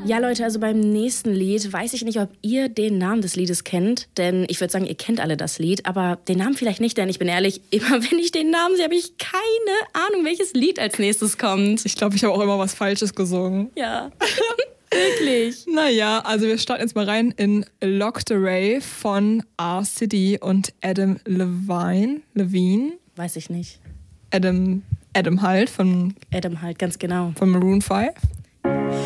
Ja, Leute, also beim nächsten Lied weiß ich nicht, ob ihr den Namen des Liedes kennt, denn ich würde sagen, ihr kennt alle das Lied, aber den Namen vielleicht nicht, denn ich bin ehrlich, immer wenn ich den Namen sehe, habe ich keine Ahnung, welches Lied als nächstes kommt. Ich glaube, ich habe auch immer was Falsches gesungen. Ja, wirklich. Naja, also wir starten jetzt mal rein in Locked Array von R-City und Adam Levine. Weiß ich nicht. Adam halt von Adam halt, ganz genau. Maroon 5.